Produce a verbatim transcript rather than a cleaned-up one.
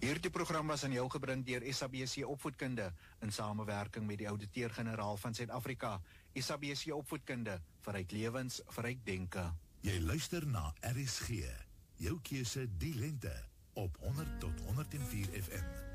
Hierdie program was aan jou gebring deur S A B C Opvoedkunde in samewerking met die Ouditeur-Generaal van Suid-Afrika. S A B C Opvoedkunde, verryk lewens, verryk denke. Jy luister na R S G, jou keuse die lente op honderd tot honderd en vier F M.